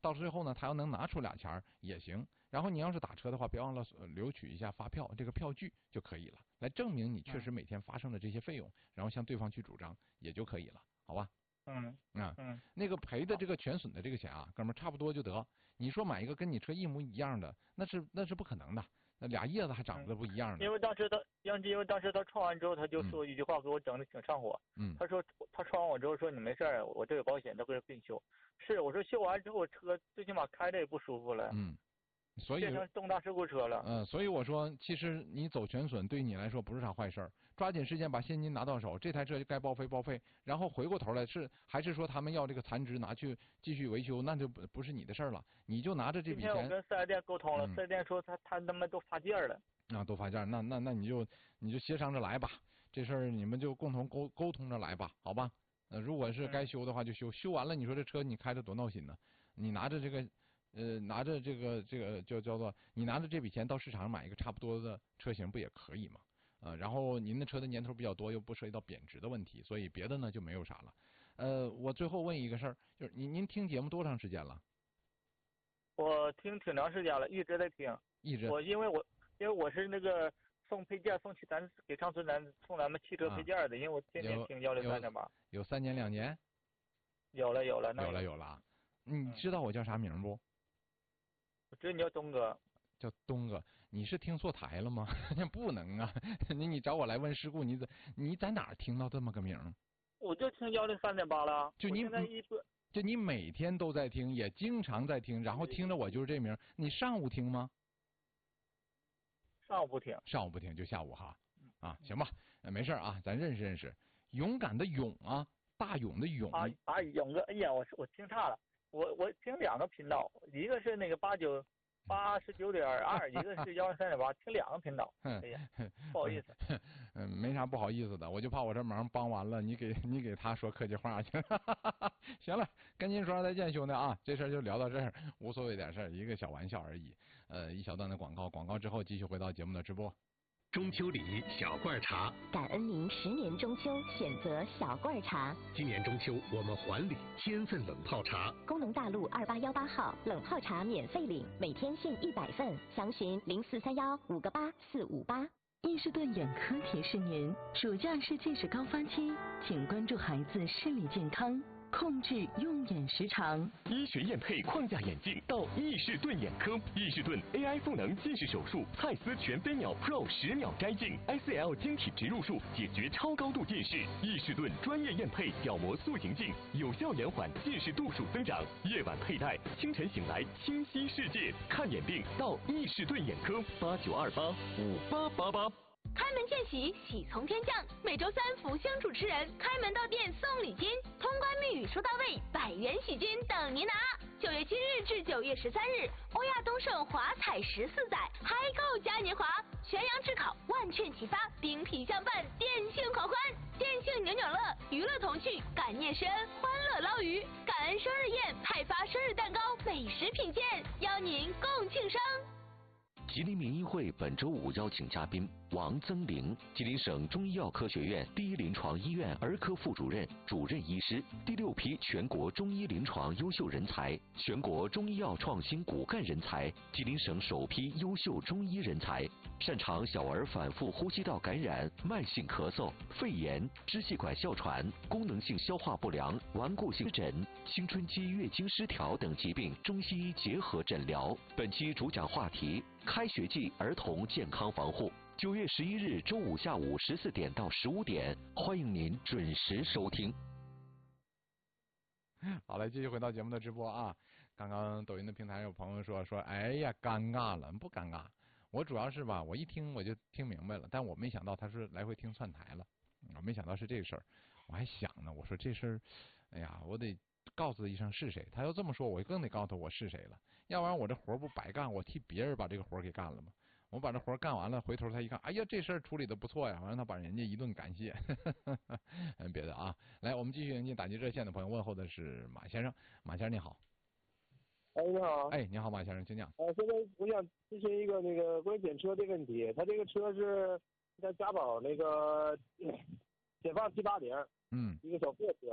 到最后呢，他要能拿出俩钱儿也行。然后你要是打车的话，别忘了留取一下发票，这个票据就可以了，来证明你确实每天发生的这些费用，然后向对方去主张也就可以了，好吧？那个赔的这个全损的这个钱啊，哥们儿差不多就得。你说买一个跟你车一模一样的，那是不可能的，那俩叶子还长得不一样的。 因为当时他撞完之后，他就说一句话，给我整的挺上火。他说他撞完我之后说你没事儿，我这有保险，都给修。是，我说修完之后车最起码开的也不舒服了。 所以变成重大事故车了。 所以我说，其实你走全损对你来说不是啥坏事儿，抓紧时间把现金拿到手，这台车就该报废，然后回过头来还是说他们要这个残值拿去继续维修，那就不是你的事儿了，你就拿着这笔钱。 今天我跟4S店沟通了，4S店说他们都发件了。 都发件，那你就协商着来吧，这事儿你们就共同沟通着来吧，好吧？如果是该修的话就修，修完了你说这车你开着多闹心呢？你拿着这个。拿着这个就叫做你拿着这笔钱到市场上买一个差不多的车型不也可以吗？然后您的车的年头比较多，又不涉及到贬值的问题，所以别的呢就没有啥了。我最后问一个事儿，就是您听节目多长时间了？ 我挺长时间了，一直在听。 一直。 因为我是那个送配件送给长春咱送咱们汽车配件的，因为我天天听163.8。 有3年2年？ 有了。 有了。你知道我叫啥名不？ 我知道你叫东哥。 叫东哥，你是听错台了吗？不能啊！你找我来问事故，你在哪儿听到这么个名？ 我就听103.8了。 就你每天都在听，也经常在听，然后听着我就是这名。你上午听吗？ 上午不听。 上午不听就下午哈。行吧，没事啊，咱认识认识。勇敢的勇啊，大勇的勇。 勇哥，哎呀，我听差了。我听2个频道，一个是那个89.2，一个是103.8，听2个频道。哎呀，不好意思。 没啥不好意思的，我就怕我这忙帮完了，你给他说客气话去。行了，跟您说再见，兄弟啊，这事儿就聊到这儿，无所谓点事儿，一个小玩笑而已。一小段的广告之后，继续回到节目的直播。 中秋礼小罐茶， 感恩您10年中秋选择小罐茶。 今年中秋我们还礼1000份冷泡茶。 工农大路2818号冷泡茶免费领，每天限100份，详询0431-58458。 伊士顿眼科提示您，暑假是近视高发期，请关注孩子视力健康，控制用眼时长。 医学验配框架眼镜到伊士顿眼科，伊士顿 AI 赋能近视手术，蔡司全飞秒 Pro 10秒摘镜 ，ICL 晶体植入术解决超高度近视。伊士顿专业验配角膜塑形镜，有效延缓近视度数增长。夜晚佩戴，清晨醒来清晰世界。看眼病到伊士顿眼科，89285888。 开门见喜，喜从天降。每周3福星主持人开门到店送礼金，通关密语说到位，100元喜金等您拿。9月7日至9月13日，欧亚东盛华彩14载，嗨购嘉年华，全阳智考，万券齐发，冰皮相伴，电信狂欢，电信扭扭乐，娱乐童趣，感念师恩，欢乐捞鱼，感恩生日宴，派发生日蛋糕，美食品鉴，邀您共庆生。 吉林民医会本周5邀请嘉宾王增龄，吉林省中医药科学院第一临床医院儿科副主任、主任医师，第6批全国中医临床优秀人才，全国中医药创新骨干人才，吉林省首批优秀中医人才，擅长小儿反复呼吸道感染、慢性咳嗽、肺炎、支气管哮喘、功能性消化不良、顽固性湿疹、青春期月经失调等疾病中西医结合诊疗。本期主讲话题：开学季儿童健康防护。9月11日周五下午14点到15点，欢迎您准时收听。 好了，继续回到节目的直播啊。刚刚抖音的平台有朋友说，哎呀，尴尬了，不尴尬。我主要是吧，我一听我就听明白了，但我没想到他是来回听串台了，我没想到是这个事儿。我还想呢，我说这事儿，哎呀，我得告诉他一声是谁。他要这么说，我更得告诉他我是谁了，要不然我这活不白干，我替别人把这个活给干了吗？我把这活干完了，回头他一看，哎呀，这事儿处理的不错呀，完了他把人家一顿感谢。别的啊，来，我们继续迎接打击热线的朋友，问候的是马先生。马先生你好。 哎，你好。 哎，你好，马先生，请讲。 现在我想咨询一个关于检车的问题。他这个车是在嘉宝解放780，一个小货车，